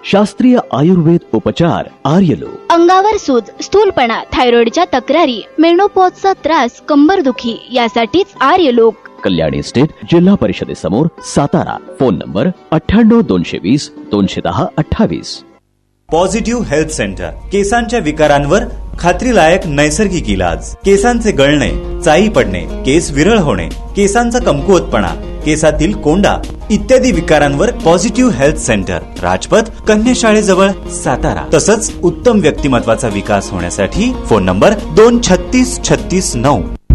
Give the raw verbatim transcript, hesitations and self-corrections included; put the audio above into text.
शास्त्रीय आयुर्वेद उपचार आर्यलोक। अंगावर सूज, स्थूलपणा, थायरॉइडच्या तक्रारी, मेनोपॉजचा त्रास, कंबरदुखी यासाठीच आर्यलोक। कल्याणी स्टेट जिल्हा परिषदेसमोर सातारा। फोन नंबर अठ्ठ्याण्णव दोनशे वीस दोनशे दहा अठ्ठावीस। पॉझिटिव्ह हेल्थ सेंटर, केसांच्या विकारांवर खात्रीलायक नैसर्गिक इलाज। केसांचे गळणे, चाई पडणे, केस विरळ होणे, केसांचा कमकुवतपणा, केसातील कोंडा इत्यादी विकारांवर positive health centre, Rajpath, कन्याशाळेजवळ, Satara. तसंच उत्तम व्यक्तिमत्वाचा विकास होण्यासाठी फोन नंबर दोन छत्तीस छत्तीस नऊ।